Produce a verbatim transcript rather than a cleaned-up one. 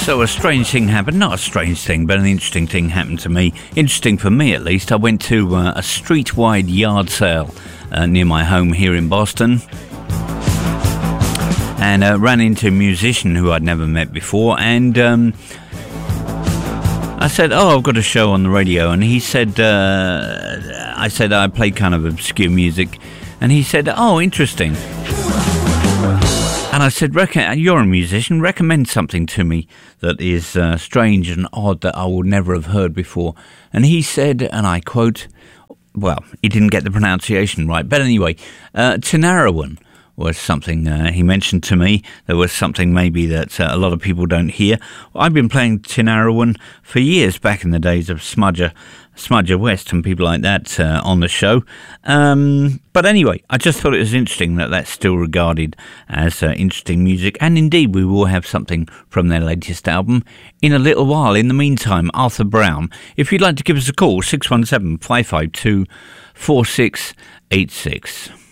So a strange thing happened, not a strange thing, but an interesting thing happened to me. Interesting for me, at least. I went to uh, a street-wide yard sale uh, near my home here in Boston, and uh, ran into a musician who I'd never met before, and um, I said, oh, I've got a show on the radio, and he said, uh, I said I play kind of obscure music, and he said, oh, interesting. And I said, you're a musician, recommend something to me that is uh, strange and odd that I would never have heard before. And he said, and I quote, well, he didn't get the pronunciation right, but anyway, uh, Tinariwen was something uh, he mentioned to me. There was something maybe that uh, a lot of people don't hear. I've been playing Tinariwen for years, back in the days of Smudger, Smudger West and people like that uh, on the show. Um, but anyway, I just thought it was interesting that that's still regarded as uh, interesting music. And indeed, we will have something from their latest album in a little while. In the meantime, Arthur Brown, if you'd like to give us a call, six one seven, five five two, four six eight six.